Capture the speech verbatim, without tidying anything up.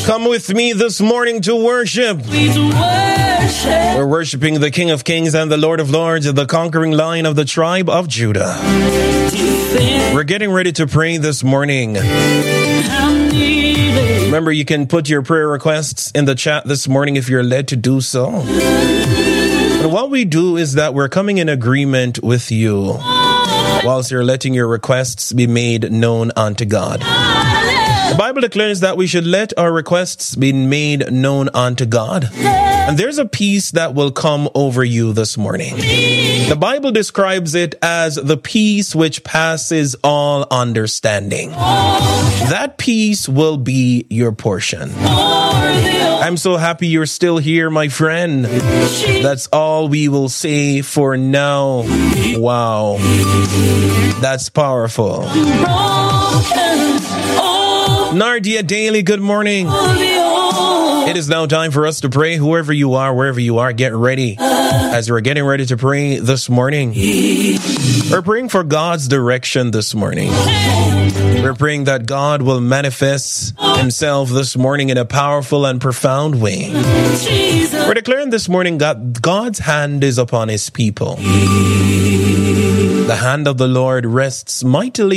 Come with me this morning to worship. We're worshiping the King of Kings and the Lord of Lords, the conquering Lion of the tribe of Judah. We're getting ready to pray this morning. Remember, you can put your prayer requests in the chat this morning if you're led to do so. And what we do is that we're coming in agreement with you whilst you're letting your requests be made known unto God. The Bible declares that we should let our requests be made known unto God. And there's a peace that will come over you this morning. The Bible describes it as the peace which passes all understanding. That peace will be your portion. I'm so happy you're still here, my friend. That's all we will say for now. Wow. That's powerful. Nardia Daily, good morning. It is now time for us to pray. Whoever you are, wherever you are, get ready. As we're getting ready to pray this morning, we're praying for God's direction this morning. We're praying that God will manifest himself this morning in a powerful and profound way. We're declaring this morning that God's hand is upon his people. The hand of the Lord rests mightily